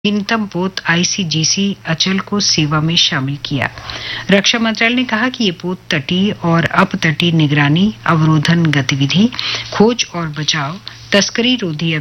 नवीनतम पोत आईसीजीसी अचल को सेवा में शामिल किया। रक्षा मंत्रालय ने कहा कि ये पोत तटीय और अपतटीय निगरानी, अवरोधन गतिविधि, खोज और बचाव, तस्करी रोधी